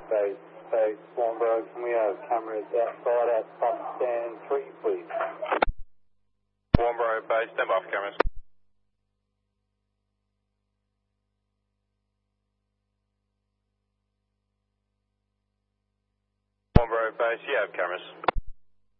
Base, Warnbro, can we have cameras outside at bus stand 3, please? Warnbro Base, stand by for cameras. Warnbro Base, you have cameras.